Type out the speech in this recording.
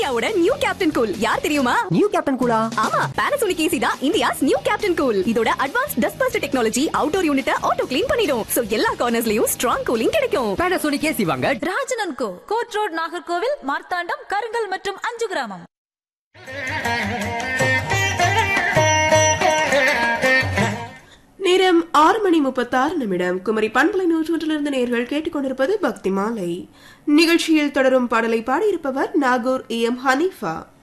இந்தியாவோட new captain cool யார் தெரியுமா? நியூ கேப்டன் கூலா? ஆமா, Panasonic AC தான் இந்தியாஸ் நியூ கேப்டன் கூல். இதோட advance dust first technology outdoor யூனிட்ட auto clean பண்ணிடும். சோ எல்லா கார்னர்ஸ்லயும் ஸ்ட்ராங் கூலிங் கிடைக்கும். Panasonic AC வாங்க. ராஜன் கோ, கோட் ரோட், நாகர்கோவில், மார்த்தாண்டம், கருங்கல் மற்றும் 5 கிராமம். நேரம் 6:36. குமரி பண்பலை 101 நேயர்கள் கேட்டுக்கொண்டிருப்பது பக்தி மாலை. நிகழ்ச்சியில் தொடரும் பாடலை பாடியிருப்பவர் நாகூர் எம் ஹனீஃபா.